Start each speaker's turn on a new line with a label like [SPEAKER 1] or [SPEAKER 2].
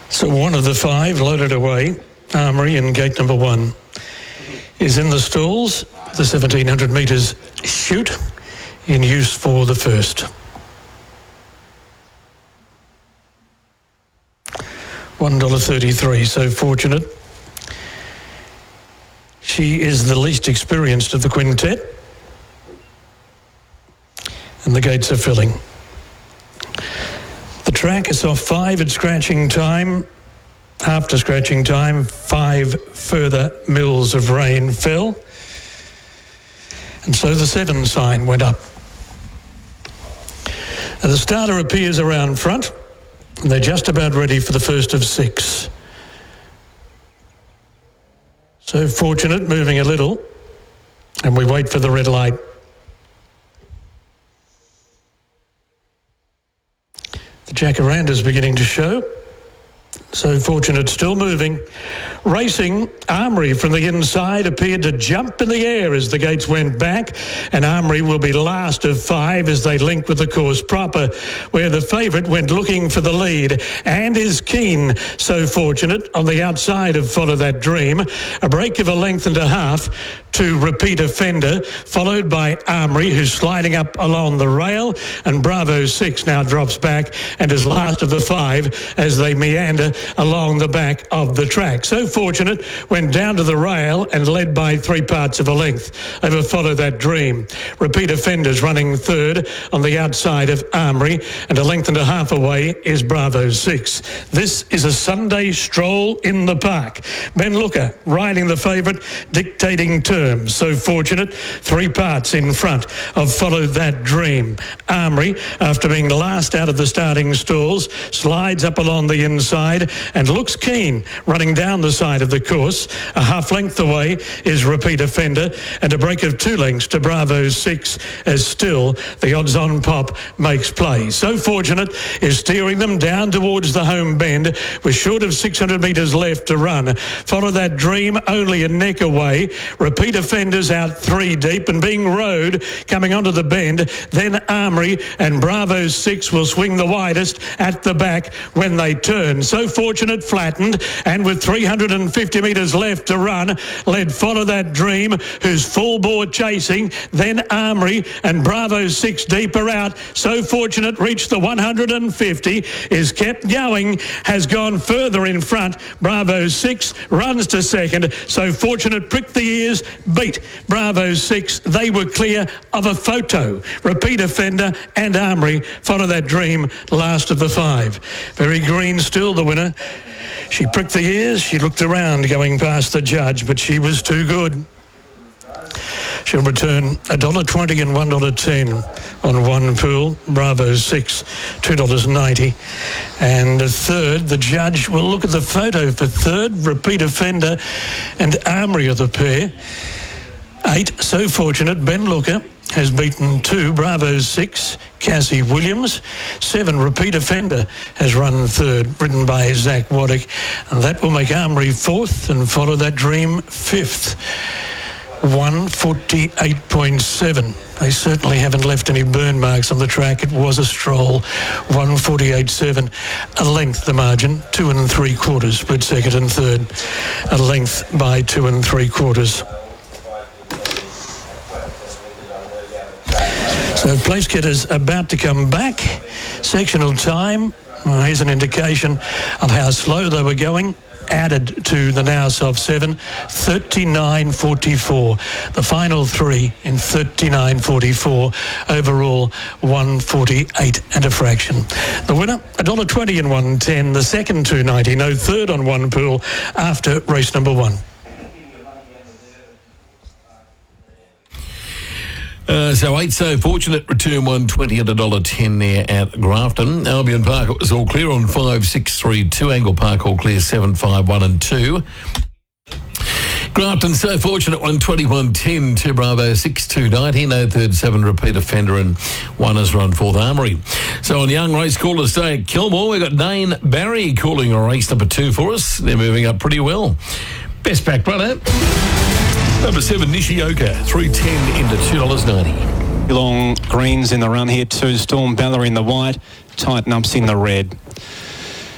[SPEAKER 1] So one of the five loaded away, Armory in gate number 1, is in the stalls. The 1,700 metres chute in use for the first. $1.33, So Fortunate. She is the least experienced of the quintet. And the gates are filling. The track is off 5 at scratching time. After scratching time, 5 further mils of rain fell. And so the 7 sign went up. And the starter appears around front. And they're just about ready for the first of 6. So Fortunate moving a little. And we wait for the red light. The Jacaranda's beginning to show. So Fortunate still moving. Racing, Armory from the inside appeared to jump in the air as the gates went back, and Armory will be last of 5 as they link with the course proper, where the favourite went looking for the lead and is keen. So Fortunate on the outside of Follow That Dream. A break of a length and a half to Repeat Offender, followed by Armory, who's sliding up along the rail, and Bravo 6 now drops back and is last of the 5 as they meander along the back of the track. So Fortunate went down to the rail and led by 3 parts of a length over Follow That Dream. Repeat Offenders running third on the outside of Armory, and a length and a half away is Bravo 6. This is a Sunday stroll in the park. Ben Looker riding the favourite, dictating terms. So Fortunate, 3 parts in front of Follow That Dream. Armory, after being last out of the starting stalls, slides up along the inside and looks keen, running down the side of the course. A half length away is Repeat Offender, and a break of 2 lengths to Bravo 6 as still the odds-on pop makes play. So Fortunate is steering them down towards the home bend with short of 600 metres left to run. Follow That Dream only a neck away. Repeat Offenders out 3 deep and being rowed coming onto the bend. Then Armory and Bravo 6 will swing the widest at the back when they turn. So Fortunate flattened, and with 350 metres left to run, led Follow That Dream, who's full bore chasing. Then Armory and Bravo 6 deeper out. So Fortunate reached the 150, is kept going, has gone further in front. Bravo 6 runs to second. So Fortunate pricked the ears, beat Bravo 6. They were clear of a photo. Repeat Offender and Armory, Follow That Dream, last of the 5. Very Green still the winner. She pricked the ears, she looked around going past the judge, but she was too good. She'll return $1.20 and $1.10 on one pool. Bravo 6, $2.90. And a third, the judge will look at the photo for third. Repeat Offender and Armory are the pair. 8, So Fortunate, Ben Looker has beaten 2, Bravo 6, Cassie Williams. 7, Repeat Offender has run third, ridden by Zach Waddick. And that will make Armory 4th and Follow That Dream 5th. 148.7. They certainly haven't left any burn marks on the track. It was a stroll. 148.7. A length the margin, 2 3/4. Split second and third. A length by 2 3/4. So Place Getters about to come back. Sectional time. Well, here's an indication of how slow they were going. Added to the now soft 7, 39.44. The final 3 in 39.44. Overall, 148 and a fraction. The winner, $1.20 and $1.10. The second, $2.90. No third on one pool after race number 1.
[SPEAKER 2] So 8, So Fortunate, return $1.20 and $1.10 there at Grafton. Albion Park, it was all clear on 5, 6, 3, 2. Angle Park all clear 7, 5, 1 and 2. Grafton, So Fortunate, 120, 110, 2 Bravo 6, 290. No third, 7 Repeat Offender and 1 has run 4th Armory. So on the young race callers today at Kilmore, we've got Dane Barry calling race number 2 for us. They're moving up pretty well. Best back runner, number 7, Nishioka, 310 into $2.90.
[SPEAKER 3] Long greens in the run here, 2 Storm Bella in the white, Tighten Ups in the red.